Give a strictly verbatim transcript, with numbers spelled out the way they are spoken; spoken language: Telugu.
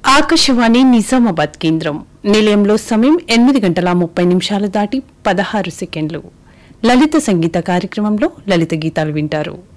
ఆకాశవాణి నిజామాబాద్ కేంద్రం నిలయంలో సమయం ఎనిమిది గంటల ముప్పై నిమిషాలు దాటి పదహారు సెకండ్లు. లలిత సంగీత కార్యక్రమంలో లలిత గీతాలు వింటారు.